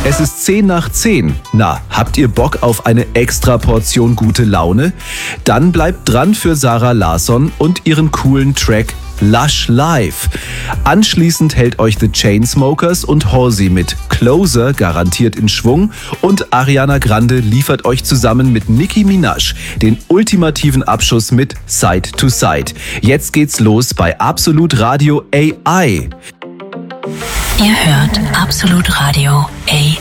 Es ist 10 nach 10. Na, habt ihr Bock auf eine extra Portion gute Laune? Dann bleibt dran für Sarah Larsson und ihren coolen Track Lush Life. Anschließend hält euch The Chainsmokers und Halsey mit Closer garantiert in Schwung und Ariana Grande liefert euch zusammen mit Nicki Minaj den ultimativen Abschuss mit Side to Side. Jetzt geht's los bei Absolut Radio AI. Ihr hört Absolut Radio AI.